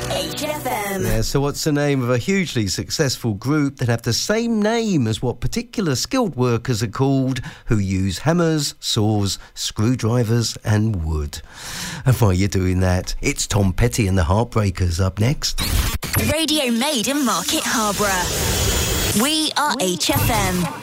HFM. Yeah, so what's the name of a hugely successful group that have the same name as what particular skilled workers are called who use hammers, saws, screwdrivers and wood? And while you're doing that, it's Tom Petty and the Heartbreakers up next. Radio made in Market Harborough. We are HFM.